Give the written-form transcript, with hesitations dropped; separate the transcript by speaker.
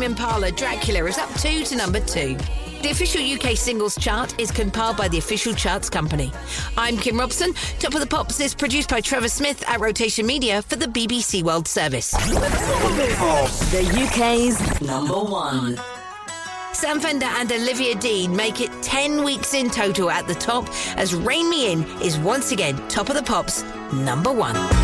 Speaker 1: Tame Impala, Dracula is up 2 to number 2. The official UK singles chart is compiled by the Official Charts Company. I'm Kim Robson. Top of the Pops is produced by Trevor Smith at Rotation Media for the BBC World Service.
Speaker 2: The UK's number 1.
Speaker 1: Sam Fender and Olivia Dean make it 10 weeks in total at the top as Rain Me In is once again Top of the Pops number 1.